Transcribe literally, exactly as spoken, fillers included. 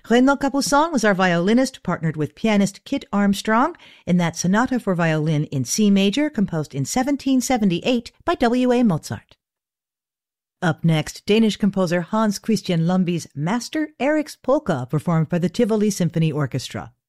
Renaud Capuçon was our violinist, partnered with pianist Kit Armstrong in that sonata for violin in C major, composed in seventeen seventy-eight by W A Mozart. Up next, Danish composer Hans Christian Lumby's Master Eric's Polka, performed by the Tivoli Symphony Orchestra.